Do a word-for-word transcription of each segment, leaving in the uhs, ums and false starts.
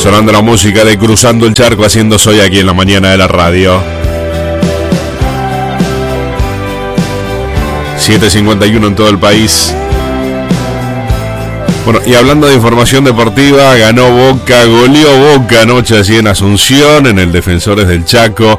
Sonando la música de Cruzando el Charco, haciendo Soy aquí en la mañana de la radio. siete cincuenta y uno en todo el país. Bueno, y hablando de información deportiva, ganó Boca, goleó Boca anoche allí en Asunción, en el Defensores del Chaco,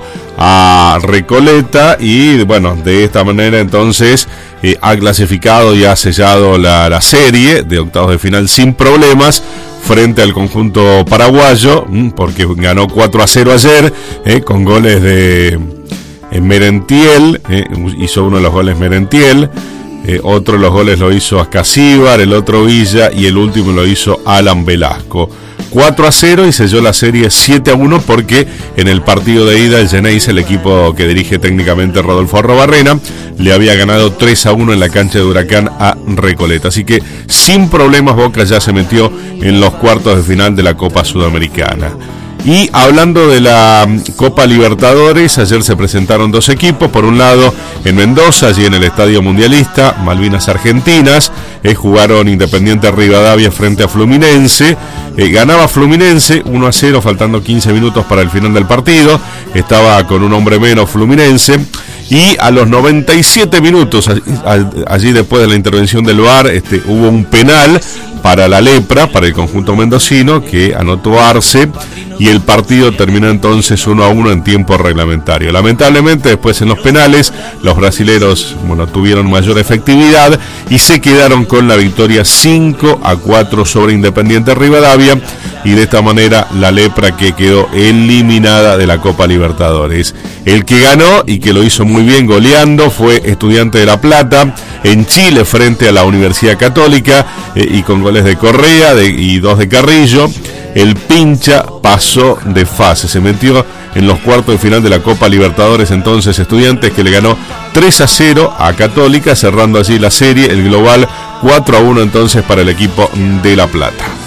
a Recoleta, y bueno, de esta manera entonces eh, ha clasificado y ha sellado la, la serie de octavos de final sin problemas frente al conjunto paraguayo, porque ganó cuatro a cero ayer, eh, con goles de eh, Merentiel, eh, hizo uno de los goles Merentiel, eh, otro de los goles lo hizo Ascasíbar, el otro Villa, y el último lo hizo Alan Velasco. cuatro a cero y selló la serie siete a uno, porque en el partido de ida el Geneise, el equipo que dirige técnicamente Rodolfo Arrobarrena, le había ganado tres a uno en la cancha de Huracán a Recoleta. Así que sin problemas Boca ya se metió en los cuartos de final de la Copa Sudamericana. Y hablando de la Copa Libertadores, ayer se presentaron dos equipos. Por un lado, en Mendoza, allí en el Estadio Mundialista, Malvinas Argentinas, eh, jugaron Independiente Rivadavia frente a Fluminense. Eh, ganaba Fluminense uno a cero, faltando quince minutos para el final del partido. Estaba con un hombre menos Fluminense. Y a los noventa y siete minutos, allí después de la intervención del V A R, este, hubo un penal para la Lepra, para el conjunto mendocino, que anotó Arce, y el partido terminó entonces uno a uno en tiempo reglamentario. Lamentablemente, después en los penales, los brasileros bueno, tuvieron mayor efectividad y se quedaron con la victoria cinco a cuatro sobre Independiente Rivadavia, y de esta manera la Lepra que quedó eliminada de la Copa Libertadores. El que ganó y que lo hizo muy bien goleando fue Estudiante de La Plata en Chile frente a la Universidad Católica, eh, y con goles de Correa de, y dos de Carrillo. El Pincha pasó de fase, se metió en los cuartos de final de la Copa Libertadores entonces Estudiantes, que le ganó tres a cero a Católica, cerrando así la serie, el global cuatro a uno entonces para el equipo de La Plata.